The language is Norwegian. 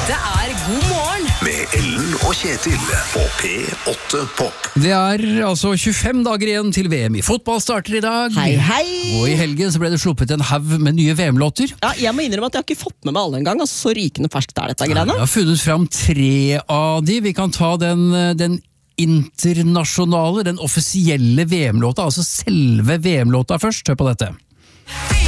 Dette God morgen med Ellen og Kjetil på P8 Pop. Det altså 25 dager igjen til VM i fotball starter i dag. Hei, hei! Og i helgen så ble det sluppet en haug med nye VM-låter. Ja, jeg må innrømme at jeg har ikke fått med meg alle en gang, altså så rykende ferskt dette greiene. Jeg har funnet fram 3 av de. Vi kan ta den internasjonale, den offisielle VM-låta, altså selve VM-låta først. Hør på dette.